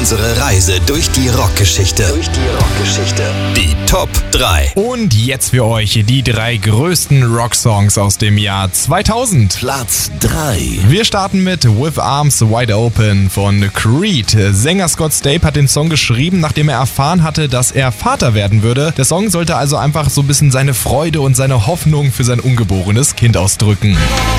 unsere Reise durch die Rockgeschichte. Die Top 3. Und jetzt für euch die 3 größten Rocksongs aus dem Jahr 2000. Platz 3. Wir starten mit With Arms Wide Open von Creed. Sänger Scott Stapp hat den Song geschrieben, nachdem er erfahren hatte, dass er Vater werden würde. Der Song sollte also einfach so ein bisschen seine Freude und seine Hoffnung für sein ungeborenes Kind ausdrücken.